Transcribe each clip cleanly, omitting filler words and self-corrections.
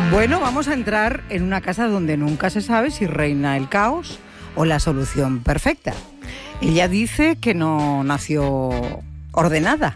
Bueno, vamos a entrar en una casa donde nunca se sabe si reina el caos o la solución perfecta. Ella dice que no nació ordenada,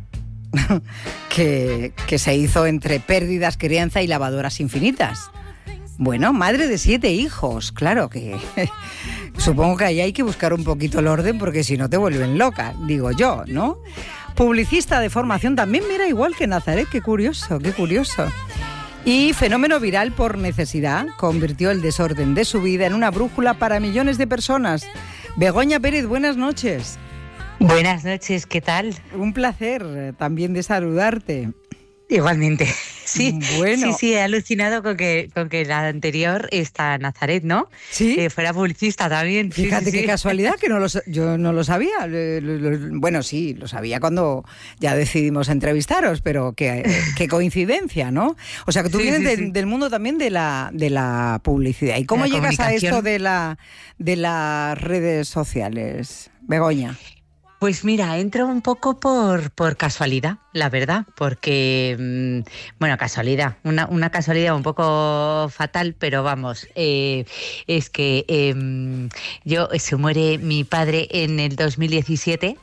que se hizo entre pérdidas, crianza y lavadoras infinitas. Bueno, madre de 7 hijos, claro que... Supongo que ahí hay que buscar un poquito el orden porque si no te vuelven loca, digo yo, ¿no? Publicista de formación también, mira, igual que Nazaret, qué curioso, qué curioso. Y fenómeno viral por necesidad, convirtió el desorden de su vida en una brújula para millones de personas. Begoña Pérez, buenas noches. Buenas noches, ¿qué tal? Un placer también de saludarte. Igualmente, sí. Bueno. Sí, he alucinado con que la anterior, esta Nazaret, ¿no? Sí. Fuera publicista también. Fíjate qué casualidad, que yo no lo sabía. Bueno, sí, lo sabía cuando ya decidimos entrevistaros, pero qué coincidencia, ¿no? O sea, que tú vienes del mundo también de la publicidad. ¿Y cómo llegas a esto de las redes sociales, Begoña? Pues mira, entro un poco por casualidad, la verdad, porque, bueno, casualidad, una casualidad un poco fatal, pero vamos, es que se muere mi padre en el 2017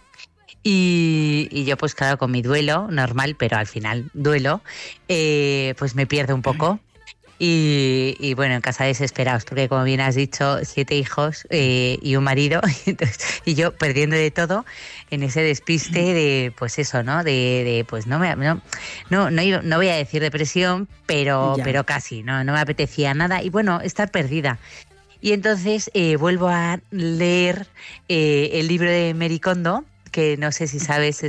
y yo pues claro, con mi duelo, normal, pero al final duelo, pues me pierdo un poco. Y bueno, en casa desesperados, porque como bien has dicho, 7 hijos y un marido, y yo perdiendo de todo en ese despiste de, pues eso, ¿no? De pues no voy a decir depresión, pero casi, no me apetecía nada y bueno, estar perdida. Y entonces vuelvo a leer el libro de Marie Kondo, que no sé si sabes,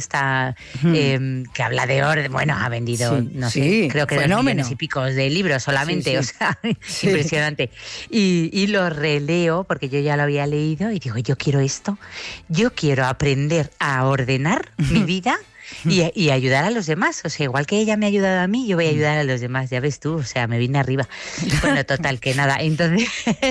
que habla de orden, bueno, ha vendido, no sé, creo que 2 millones y pico de libros solamente, o sea, impresionante. Y lo releo, porque yo ya lo había leído, y digo, yo quiero esto, yo quiero aprender a ordenar mi vida y ayudar a los demás, o sea, igual que ella me ha ayudado a mí, yo voy a ayudar a los demás, ya ves tú, o sea, me vine arriba. Bueno, total, que nada, entonces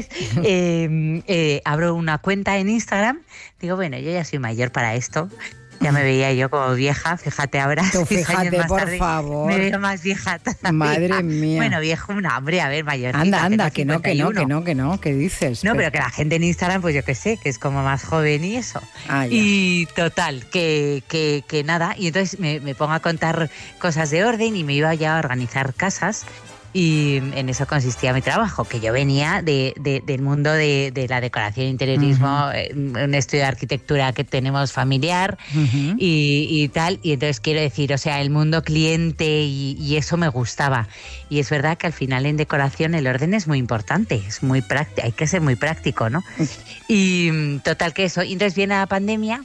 abro una cuenta en Instagram, digo, bueno, yo ya soy mayor para esto, ya me veía yo como vieja, fíjate ahora. Tú fíjate, por tarde, favor. Me veo más vieja todavía. Madre mía. Bueno, viejo, hombre, a ver, mayor. Anda, que no, ¿qué dices? No, pero que la gente en Instagram, pues yo qué sé, que es como más joven y eso. Y total, que nada, y entonces me pongo a contar cosas de orden y me iba ya a organizar casas. Y en eso consistía mi trabajo, que yo venía del mundo de la decoración e interiorismo, un estudio de arquitectura que tenemos familiar y tal, y entonces quiero decir, o sea, el mundo cliente y eso me gustaba. Y es verdad que al final en decoración el orden es muy importante, es muy práctico, hay que ser muy práctico, ¿no? Y total que eso, y entonces viene la pandemia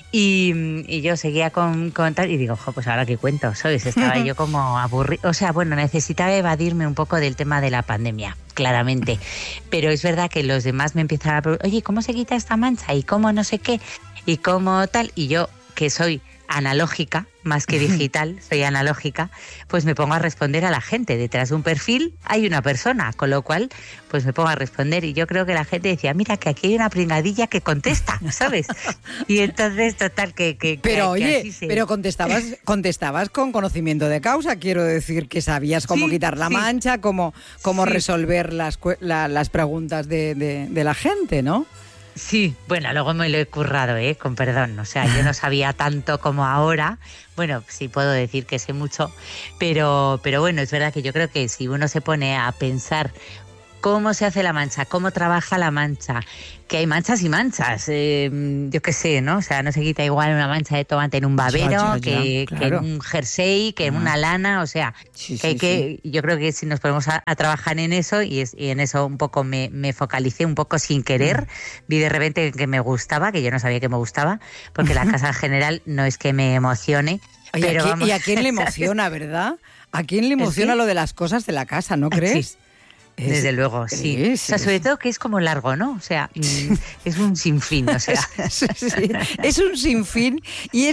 y yo seguía con tal y digo, pues ahora qué cuento, ¿sabes? Estaba yo como aburrida, o sea, bueno, necesitaba evadirme un poco del tema de la pandemia, claramente, pero es verdad que los demás me empiezan a preguntar, oye, ¿cómo se quita esta mancha? ¿Y cómo no sé qué? ¿Y cómo tal? Y yo, que soy analógica, más que digital, soy analógica, pues me pongo a responder a la gente. Detrás de un perfil hay una persona, con lo cual pues me pongo a responder y yo creo que la gente decía, mira que aquí hay una pringadilla que contesta, ¿sabes? Y entonces total que pero oye, así se... pero contestabas con conocimiento de causa, quiero decir que sabías cómo quitar la mancha, cómo resolver las preguntas de la gente, ¿no? Sí, bueno, luego me lo he currado, con perdón, o sea, yo no sabía tanto como ahora, bueno, sí puedo decir que sé mucho, pero bueno, es verdad que yo creo que si uno se pone a pensar cómo se hace la mancha, cómo trabaja la mancha, que hay manchas y manchas, yo qué sé, ¿no? O sea, no se quita igual una mancha de tomate en un babero que en un jersey, que en una lana, o sea, yo creo que si nos ponemos a trabajar en eso y en eso un poco me focalicé un poco sin querer, vi de repente que me gustaba, que yo no sabía que me gustaba, porque la casa en general no es que me emocione. Oye, pero ¿y a quién le emociona, verdad? ¿A quién le emociona lo de las cosas de la casa, no crees? Sí. Desde luego, sí. O sea, sobre todo que es como largo, ¿no? O sea, es un sinfín, o sea. Sí, es un sinfín y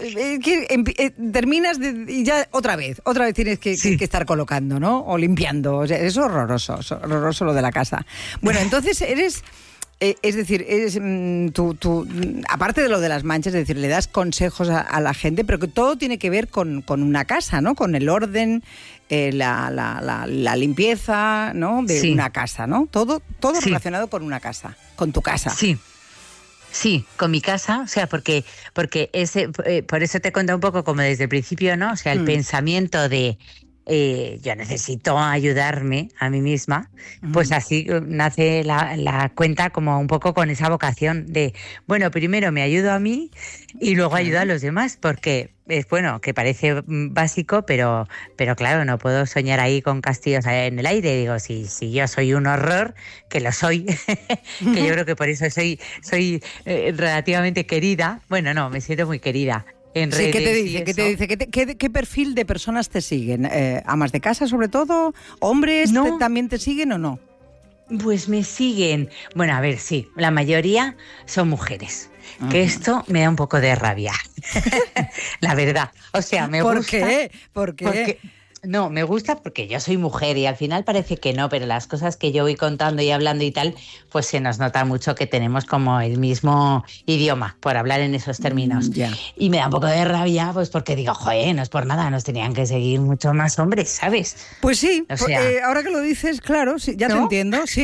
terminas y ya otra vez tienes que estar colocando, ¿no? O limpiando, o sea, es horroroso lo de la casa. Bueno, entonces eres Es decir, aparte de lo de las manchas, es decir, le das consejos a la gente, pero que todo tiene que ver con una casa, ¿no? Con el orden, la limpieza, ¿no? De una casa, ¿no? Todo relacionado con una casa, con tu casa. Sí, con mi casa, o sea, porque por eso te he contado un poco como desde el principio, ¿no? O sea, el pensamiento de yo necesito ayudarme a mí misma, pues así nace la cuenta como un poco con esa vocación de, bueno, primero me ayudo a mí y luego ayudo a los demás, porque es bueno, que parece básico, pero claro, no puedo soñar ahí con castillos en el aire. Digo, si yo soy un horror, que lo soy, que yo creo que por eso soy relativamente querida. Bueno, no, me siento muy querida. En redes, ¿qué te dice? ¿Qué perfil de personas te siguen? ¿Amas de casa sobre todo? ¿Hombres también te siguen o no? Pues me siguen, bueno, a ver, sí, la mayoría son mujeres. Que esto me da un poco de rabia, la verdad. O sea, me gusta. ¿Por qué? No, me gusta porque yo soy mujer y al final parece que no, pero las cosas que yo voy contando y hablando y tal, pues se nos nota mucho que tenemos como el mismo idioma, por hablar en esos términos. Y me da un poco de rabia, pues porque digo, joder, no es por nada, nos tenían que seguir mucho más hombres, ¿sabes? Pues sí, o sea, ahora que lo dices, claro, sí, ya te entiendo. Sí.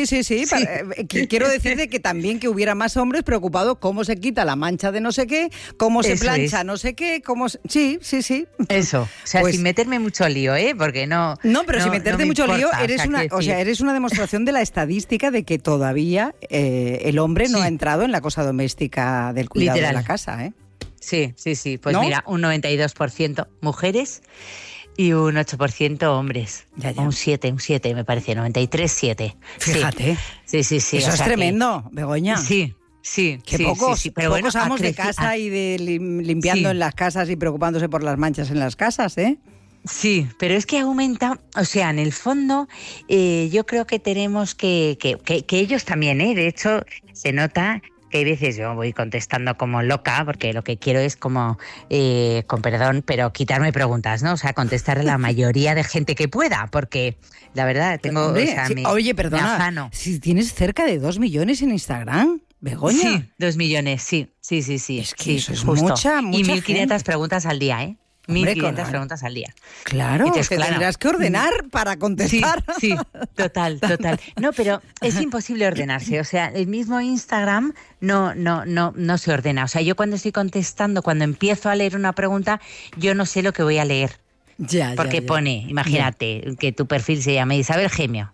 Quiero decirte que también que hubiera más hombres preocupados cómo se quita la mancha de no sé qué, cómo se plancha no sé qué, cómo... Sí. Eso, o sea, pues, sin meterme mucho lío, porque no... No, pero sin meterte mucho lío, eres una demostración de la estadística de que todavía el hombre no ha entrado en la cosa doméstica del cuidado de la casa, ¿eh? Sí. Pues ¿no? Mira, un 92% mujeres y un 8% hombres. Ya. Un 7 me parece, 93,7. Fíjate. Sí. Eso es tremendo, Begoña. Sí. Pero pocos amos de casa y de limpiando en las casas y preocupándose por las manchas en las casas, ¿eh? Sí, pero es que aumenta, o sea, en el fondo yo creo que tenemos que ellos también, de hecho, se nota que hay veces yo voy contestando como loca, porque lo que quiero es como, con perdón, pero quitarme preguntas, ¿no? O sea, contestar a la mayoría de gente que pueda, porque la verdad tengo... Hombre, oye, perdona, si tienes cerca de 2 millones en Instagram... ¿Begoña? Sí, 2 millones, sí. Es que eso es justo. mucha y 1.500 gente. Preguntas al día, ¿eh? 1.500 preguntas al día. Claro, tendrás que ordenar para contestar. Sí, total. No, pero es imposible ordenarse. O sea, el mismo Instagram no se ordena. O sea, yo cuando estoy contestando, cuando empiezo a leer una pregunta, yo no sé lo que voy a leer. Porque pone, imagínate, que tu perfil se llama Isabel Gemio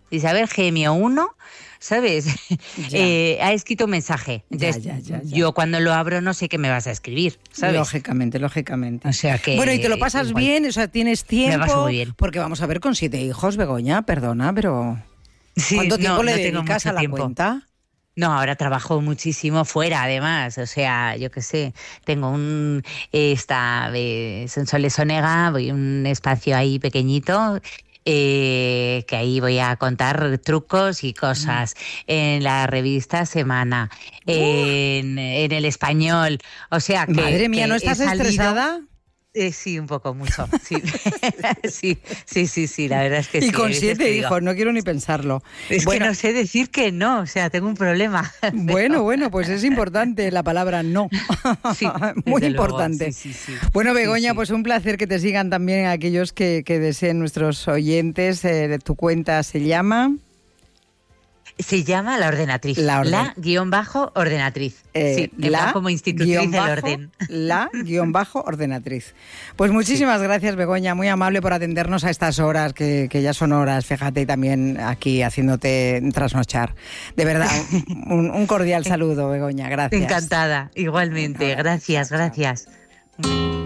1, ¿sabes? Ha escrito un mensaje. Entonces, yo cuando lo abro no sé qué me vas a escribir, ¿sabes? Lógicamente. O sea que... Bueno, y te lo pasas bien, o sea, tienes tiempo... Me paso muy bien. Porque vamos a ver, con 7 hijos, Begoña, perdona, pero... ¿Cuánto tiempo le dedicas a la cuenta? No, ahora trabajo muchísimo fuera, además. O sea, yo qué sé, tengo un Sonsoles Onega, voy un espacio ahí pequeñito, que ahí voy a contar trucos y cosas. En la revista Semana, en El Español. O sea que... Madre mía, ¿no estás estresada? Sí, un poco, mucho. Sí, la verdad es que sí. Y con 7 hijos, no quiero ni pensarlo. Es que no sé decir que no, o sea, tengo un problema. Bueno, pues es importante la palabra no. Sí, muy importante. Sí. Bueno, Begoña, pues un placer que te sigan también aquellos que deseen nuestros oyentes. Tu cuenta se llama... Se llama La Ordenatriz. La-ordenatriz. Como institutriz del orden. La-ordenatriz. Pues muchísimas gracias, Begoña, muy amable por atendernos a estas horas, que ya son horas, fíjate, y también aquí haciéndote trasnochar. De verdad, un cordial saludo, Begoña, gracias. Encantada, igualmente. Gracias.